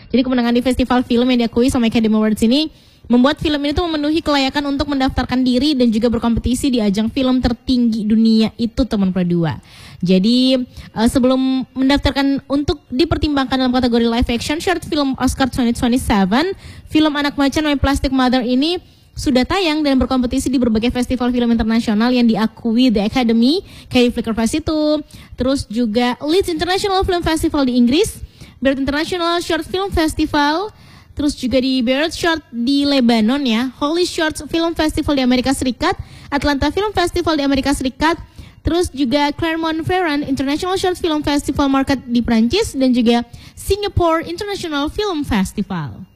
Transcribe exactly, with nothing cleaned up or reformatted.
Jadi kemenangan di festival film yang diakui sama Academy Awards ini membuat film ini tuh memenuhi kelayakan untuk mendaftarkan diri dan juga berkompetisi di ajang film tertinggi dunia itu, teman Pro dua. Jadi uh, sebelum mendaftarkan untuk dipertimbangkan dalam kategori live action short film Oscar dua ribu dua puluh tujuh, film Anak Macan My Plastic Mother ini sudah tayang dan berkompetisi di berbagai festival film internasional yang diakui The Academy, kayak Flickr Fest itu, terus juga Leeds International Film Festival di Inggris, Beirut International Short Film Festival, terus juga di Beirut Short di Lebanon ya, Holy Short Film Festival di Amerika Serikat, Atlanta Film Festival di Amerika Serikat, terus juga Clermont-Ferrand International Short Film Festival Market di Prancis, dan juga Singapore International Film Festival.